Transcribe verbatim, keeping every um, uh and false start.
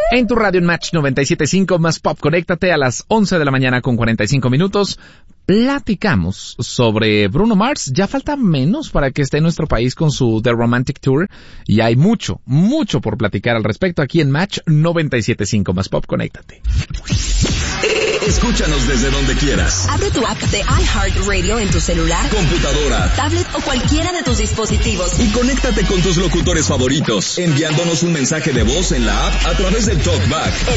En tu radio en Match noventa y siete punto cinco más Pop, conéctate a las once de la mañana con cuarenta y cinco minutos. Platicamos sobre Bruno Mars. Ya falta menos para que esté en nuestro país con su The Romantic Tour. Y hay mucho, mucho por platicar al respecto aquí en Match noventa y siete punto cinco más Pop, conéctate. Escúchanos desde donde quieras. Abre tu app de iHeartRadio en tu celular, computadora, tablet o cualquiera de tus dispositivos. Y conéctate con tus locutores favoritos, enviándonos un mensaje de voz en la app a través del TalkBack.